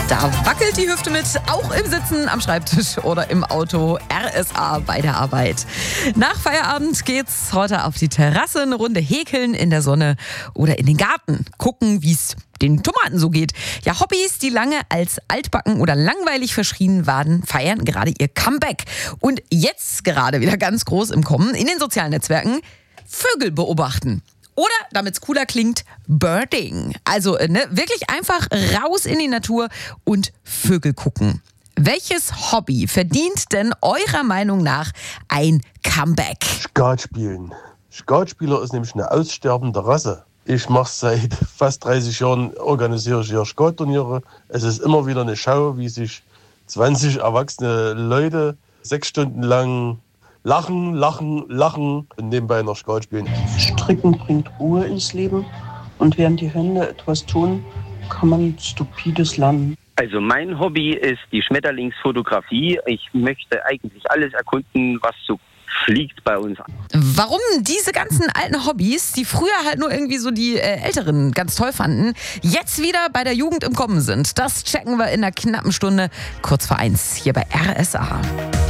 Da wackelt die Hüfte mit, auch im Sitzen am Schreibtisch oder im Auto. RSA bei der Arbeit. Nach Feierabend geht's heute auf die Terrasse, eine Runde häkeln in der Sonne oder in den Garten. Gucken, wie's den Tomaten so geht. Ja, Hobbys, die lange als altbacken oder langweilig verschrien waren, feiern gerade ihr Comeback. Und jetzt gerade wieder ganz groß im Kommen in den sozialen Netzwerken: Vögel beobachten. Oder, damit es cooler klingt, Birding. Also wirklich einfach raus in die Natur und Vögel gucken. Welches Hobby verdient denn eurer Meinung nach ein Comeback? Skat spielen. Skatspieler ist nämlich eine aussterbende Rasse. Ich mache seit fast 30 Jahren, organisiere ich hier Skatturniere. Es ist immer wieder eine Schau, wie sich 20 erwachsene Leute 6 Stunden lang lachen und nebenbei noch Skat spielen. Stricken bringt Ruhe ins Leben und während die Hände etwas tun, kann man Stupides lernen. Also mein Hobby ist die Schmetterlingsfotografie. Ich möchte eigentlich alles erkunden, was so fliegt bei uns. Warum diese ganzen alten Hobbys, die früher halt nur irgendwie so die Älteren ganz toll fanden, jetzt wieder bei der Jugend im Kommen sind, das checken wir in einer knappen Stunde kurz vor 1 hier bei RSA.